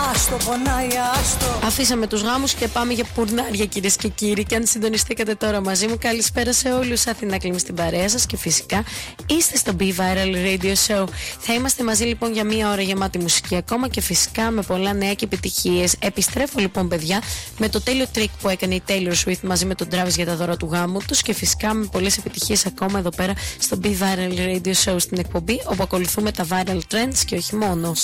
Άστο πονάει, άστο. Αφήσαμε τους γάμους και πάμε για πουρνάρια, κυρίες και κύριοι. Και αν συντονιστήκατε τώρα μαζί μου, καλησπέρα σε όλους. Αθηνά Κλίμη στην παρέα σας και φυσικά είστε στο Be Viral Radio Show. Θα είμαστε μαζί λοιπόν για μία ώρα γεμάτη μουσική ακόμα και φυσικά με πολλά νέα και επιτυχίες. Επιστρέφω λοιπόν, παιδιά, με το τέλειο τρίκ που έκανε η Taylor Swift μαζί με τον Travis για τα δώρα του γάμου τους και φυσικά με πολλές επιτυχίες ακόμα εδώ πέρα στο Be Viral Radio Show, στην εκπομπή όπου ακολουθούμε τα viral trends και όχι μόνο.